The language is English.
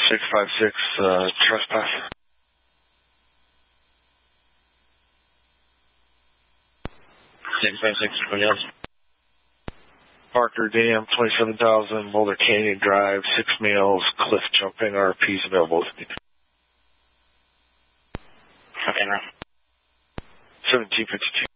656, trespass. 656, what else? Parker Dam, 27,000, Boulder Canyon Drive, 6 males, cliff jumping, RPs available. Okay, now. 1752.